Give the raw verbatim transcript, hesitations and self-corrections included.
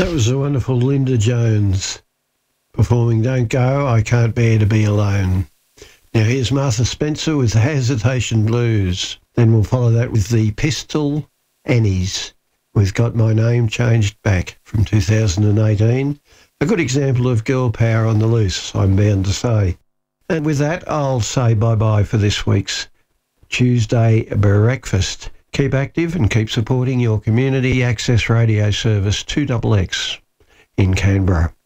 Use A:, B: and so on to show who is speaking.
A: That was the wonderful Linda Jones performing Don't Go, I Can't Bear to Be Alone. Now here's Martha Spencer with the Hesitation Blues. Then we'll follow that with the Pistol Annies with Got My Name Changed Back from two thousand eighteen. A good example of girl power on the loose, I'm bound to say. And with that, I'll say bye-bye for this week's Tuesday Breakfast. Keep active and keep supporting your community access radio service two X X in Canberra.